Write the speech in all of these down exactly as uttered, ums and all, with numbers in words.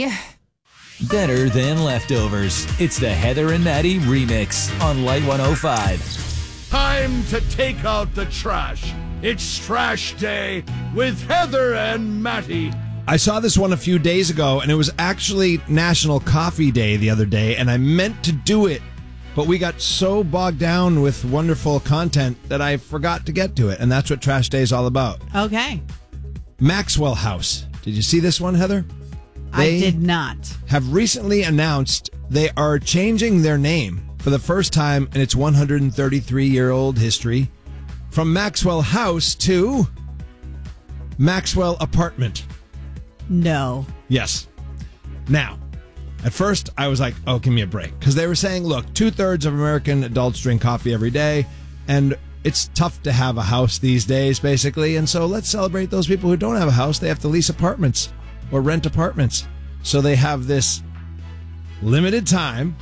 Better than leftovers. It's the Heather and Matty remix on Light one oh five. Time to take out the trash. It's trash day with Heather and Matty. I saw this one a few days ago, and it was actually National Coffee Day the other day, and I meant to do it, but we got so bogged down with wonderful content that I forgot to get to it, and that's what Trash Day is all about. Okay. Maxwell House. Did you see this one, Heather? They I did not. Have recently announced they are changing their name for the first time in its one hundred thirty-three-year-old history from Maxwell House to Maxwell Apartment. No. Yes. Now, at first, I was like, oh, give me a break. Because they were saying, look, two-thirds of American adults drink coffee every day, and it's tough to have a house these days, basically. And so let's celebrate those people who don't have a house. They have to lease apartments or rent apartments. So they have this limited time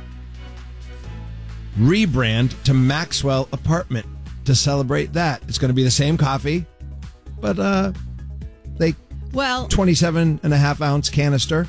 rebrand to Maxwell Apartment to celebrate that. It's going to be the same coffee, but uh, they well twenty-seven and a half ounce canister.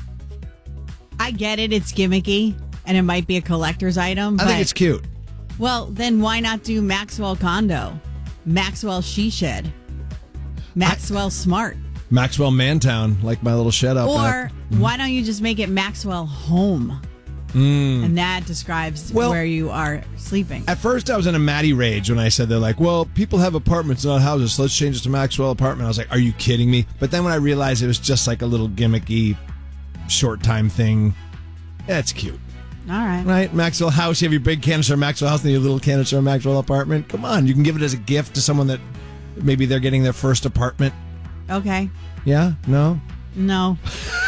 I get it. It's gimmicky, and it might be a collector's item. I but, think it's cute. Well, then why not do Maxwell Condo, Maxwell She Shed, Maxwell I, Smart, Maxwell Mantown, like my little shed up. Or back. why don't you just make it Maxwell Home? Mm. And that describes well, where you are sleeping. At first, I was in a Matty rage when I said they're like, well, people have apartments, not houses, so let's change it to Maxwell Apartment. I was like, are you kidding me? But then when I realized it was just like a little gimmicky, short time thing, that's cute. All right. Right? Maxwell House, you have your big canister of Maxwell House and your little canister of Maxwell Apartment. Come on, you can give it as a gift to someone that maybe they're getting their first apartment. Okay. Yeah? No? No.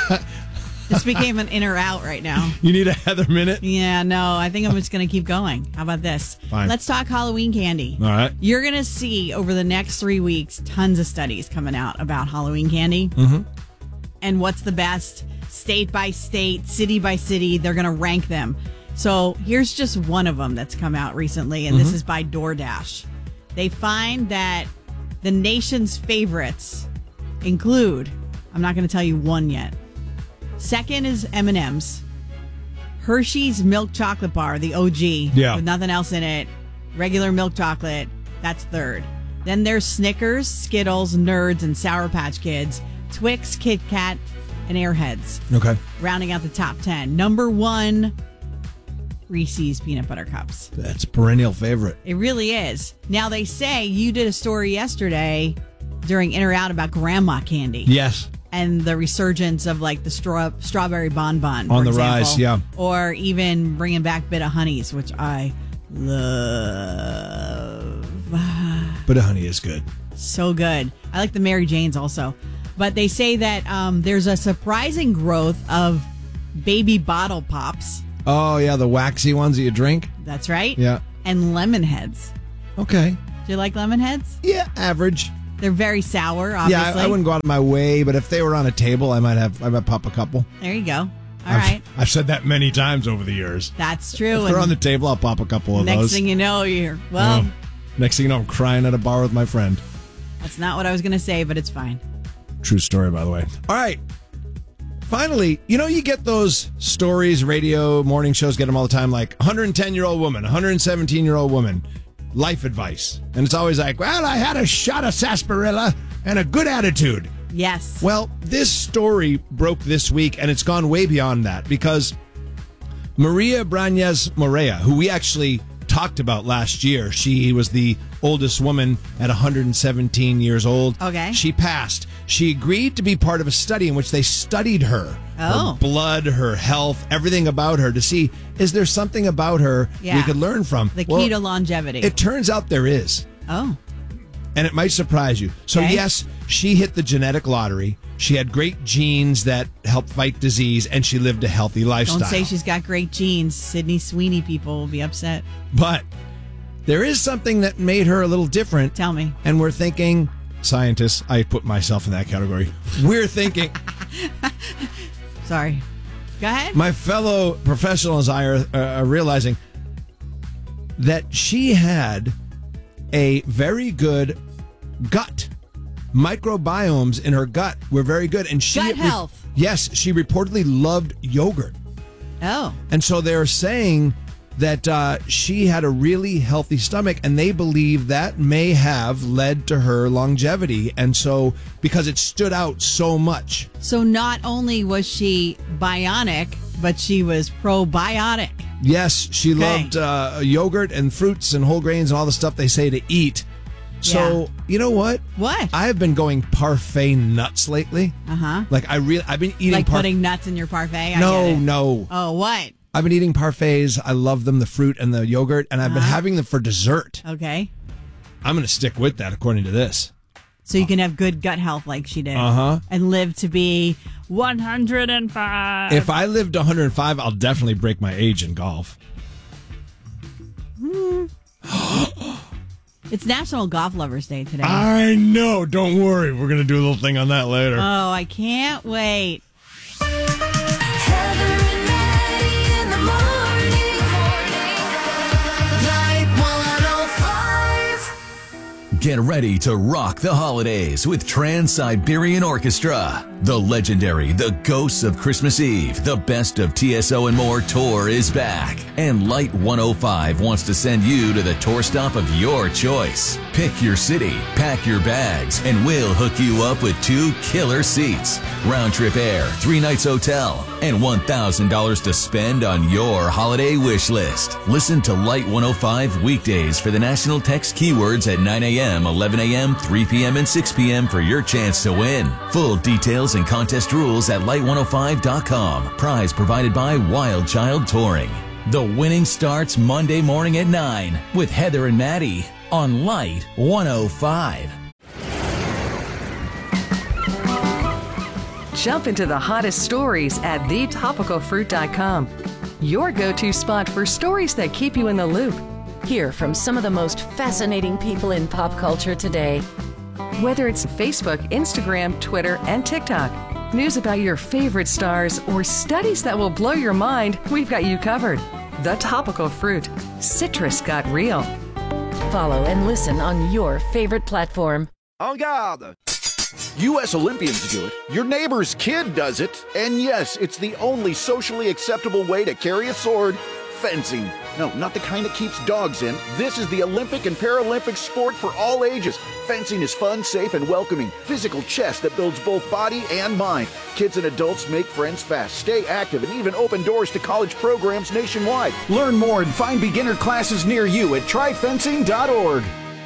This became an in or out right now. You need a Heather minute? Yeah, no, I think I'm just going to keep going. How about this? Fine. Let's talk Halloween candy. All right. You're going to see over the next three weeks tons of studies coming out about Halloween candy. Mm-hmm. And what's the best state by state, city by city. They're going to rank them. So here's just one of them that's come out recently, and mm-hmm. this is by DoorDash. They find that the nation's favorites include, I'm not going to tell you one yet. Second is M and M's. Hershey's Milk Chocolate Bar, the O G, yeah. with nothing else in it. Regular milk chocolate, that's third. Then there's Snickers, Skittles, Nerds, and Sour Patch Kids. Twix, Kit Kat, and Airheads. Okay. Rounding out the top ten. Number one, Reese's Peanut Butter Cups. That's a perennial favorite. It really is. Now, they say you did a story yesterday during In or Out about grandma candy. Yes. And the resurgence of like the straw, strawberry bonbon. On the example. rise, yeah. Or even bringing back Bit of Honeys, which I love. Bit of Honey is good. So good. I like the Mary Janes also. But they say that um, there's a surprising growth of baby bottle pops. Oh, yeah, the waxy ones that you drink? That's right. Yeah. And lemon heads. Okay. Do you like lemon heads? Yeah, average. They're very sour, obviously. Yeah, I, I wouldn't go out of my way, but if they were on a table, I might have, I might pop a couple. There you go. All I've, right. I've said that many times over the years. That's true. If they're on the table, I'll pop a couple of next those. Next thing you know, you're, well. Oh, next thing you know, I'm crying at a bar with my friend. That's not what I was going to say, but it's fine. True story, by the way. All right. Finally, you know, you get those stories, radio, morning shows, get them all the time, like one hundred ten-year-old woman, one hundred seventeen-year-old woman, life advice. And it's always like, well, I had a shot of sarsaparilla and a good attitude. Yes. Well, this story broke this week, and it's gone way beyond that, because Maria Brañez Morea, who we actually talked about last year, she was the oldest woman at one hundred seventeen years old. Okay. She passed. She agreed to be part of a study in which they studied her, oh. her blood, her health, everything about her to see, is there something about her yeah. we could learn from? The key well, to longevity. It turns out there is. Oh. And it might surprise you. So, okay. yes, she hit the genetic lottery. She had great genes that help fight disease, and she lived a healthy lifestyle. Don't say she's got great genes. Sydney Sweeney people will be upset. But there is something that made her a little different. Tell me. And we're thinking, scientists, I put myself in that category. We're thinking. Sorry. Go ahead. My fellow professionals and I are, uh, are realizing that she had a very good gut. Microbiomes in her gut were very good. And she gut health. Re- Yes, she reportedly loved yogurt. Oh. And so they're saying that uh, she had a really healthy stomach, and they believe that may have led to her longevity. And so, because it stood out so much. So not only was she bionic, but she was probiotic. Yes, she Okay. loved uh, yogurt and fruits and whole grains and all the stuff they say to eat. So, Yeah. you know what? What? I've been going parfait nuts lately. Uh-huh. Like, I really, I've been eating Like par- putting nuts in your parfait? I No, get it. no. Oh, what? I've been eating parfaits. I love them, the fruit and the yogurt, and I've been Uh-huh. having them for dessert. Okay. I'm going to stick with that, according to this. So you can have good gut health like she did. Uh-huh. And live to be one hundred five. If I lived one hundred five, I'll definitely break my age in golf. It's National Golf Lovers Day today. I know. Don't worry. We're going to do a little thing on that later. Oh, I can't wait. Heather and Maddie in the morning. Night one oh five. Get ready to rock the holidays with Trans-Siberian Orchestra. The legendary The Ghosts of Christmas Eve, the Best of T S O and More tour is back. And Light one oh five wants to send you to the tour stop of your choice. Pick your city, pack your bags, and we'll hook you up with two killer seats, round trip air, three nights hotel, and one thousand dollars to spend on your holiday wish list. Listen to Light one oh five weekdays for the national text keywords at nine a.m., eleven a.m., three p.m., and six p.m. for your chance to win. Full details and contest rules at light one oh five dot com. Prize provided by Wild Child Touring. The winning starts Monday morning at nine with Heather and Maddie on Light one oh five. Jump into the hottest stories at the topical fruit dot com. Your go-to spot for stories that keep you in the loop. Hear from some of the most fascinating people in pop culture today. Whether it's Facebook, Instagram, Twitter, and TikTok, news about your favorite stars, or studies that will blow your mind, we've got you covered. The Topical Fruit. Citrus got real. Follow and listen on your favorite platform. En garde! U S Olympians do it. Your neighbor's kid does it. And yes, it's the only socially acceptable way to carry a sword. Fencing. No, not the kind that keeps dogs in. This is the Olympic and Paralympic sport for all ages. Fencing is fun, safe, and welcoming. Physical chess that builds both body and mind. Kids and adults make friends fast, stay active, and even open doors to college programs nationwide. Learn more and find beginner classes near you at try fencing dot org.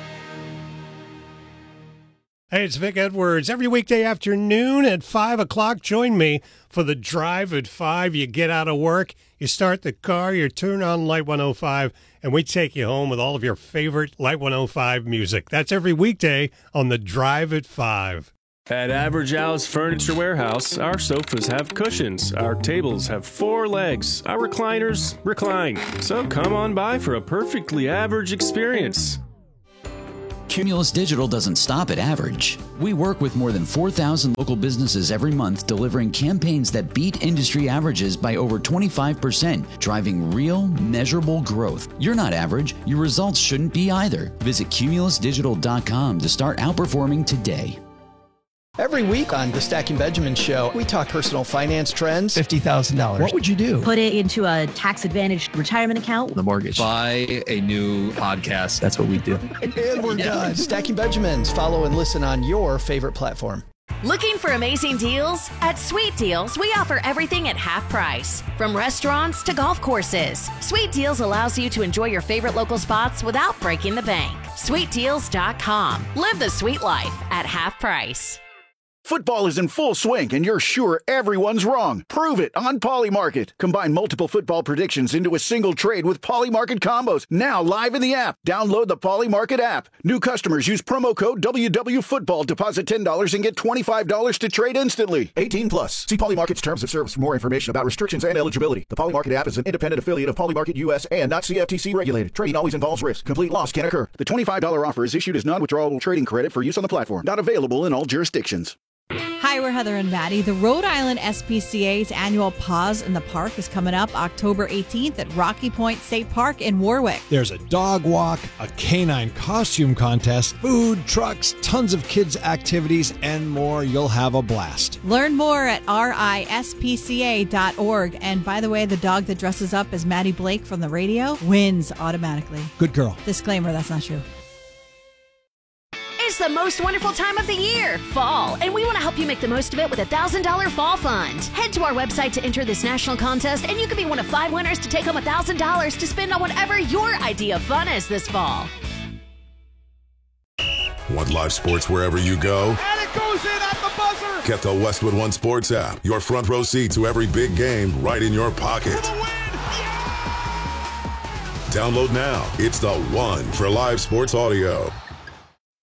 Hey, it's Vic Edwards. Every weekday afternoon at five o'clock, join me for the Drive at five. You get out of work, you start the car, you turn on Light one oh five, and we take you home with all of your favorite Light one oh five music. That's every weekday on the Drive at five. At Average Al's Furniture Warehouse, our sofas have cushions, our tables have four legs, our recliners recline. So come on by for a perfectly average experience. Cumulus Digital doesn't stop at average. We work with more than four thousand local businesses every month, delivering campaigns that beat industry averages by over twenty-five percent, driving real, measurable growth. You're not average. Your results shouldn't be either. Visit cumulus digital dot com to start outperforming today. Every week on the Stacking Benjamin Show, we talk personal finance trends. fifty thousand dollars. What would you do? Put it into a tax-advantaged retirement account. The mortgage. Buy a new podcast. That's what we do. And we're done. Stacking Benjamins. Follow and listen on your favorite platform. Looking for amazing deals? At Sweet Deals, we offer everything at half price. From restaurants to golf courses, Sweet Deals allows you to enjoy your favorite local spots without breaking the bank. sweet deals dot com. Live the sweet life at half price. Football is in full swing, and you're sure everyone's wrong. Prove it on Polymarket. Combine multiple football predictions into a single trade with Polymarket combos. Now live in the app. Download the Polymarket app. New customers use promo code W W Football. Deposit ten dollars and get twenty-five dollars to trade instantly. eighteen plus. See Polymarket's terms of service for more information about restrictions and eligibility. The Polymarket app is an independent affiliate of Polymarket U S and not C F T C regulated. Trading always involves risk. Complete loss can occur. The twenty-five dollars offer is issued as non-withdrawable trading credit for use on the platform. Not available in all jurisdictions. Hi, we're Heather and Maddie. The Rhode Island S P C A's annual Paws in the Park is coming up October eighteenth at Rocky Point State Park in Warwick. There's a dog walk, a canine costume contest, food, trucks, tons of kids' activities, and more. You'll have a blast. Learn more at R I S P C A dot org. And by the way, the dog that dresses up as Maddie Blake from the radio wins automatically. Good girl. Disclaimer, that's not true. It's the most wonderful time of the year, fall, and we want to help you make the most of it with a one thousand dollars Fall Fund. Head to our website to enter this national contest, and you could be one of five winners to take home one thousand dollars to spend on whatever your idea of fun is this fall. Want live sports wherever you go? And it goes in at the buzzer! Get the Westwood One Sports app. Your front row seat to every big game right in your pocket. Download now. It's the one for live sports audio.